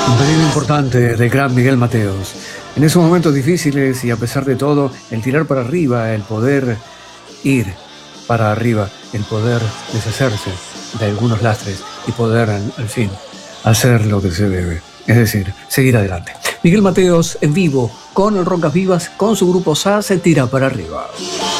Un pedido importante del gran Miguel Mateos. En esos momentos difíciles y a pesar de todo, el tirar para arriba, el poder ir para arriba, el poder deshacerse de algunos lastres y poder, al fin, hacer lo que se debe. Es decir, seguir adelante. Miguel Mateos en vivo, con el Rocas Vivas, con su grupo SA, se tira para arriba.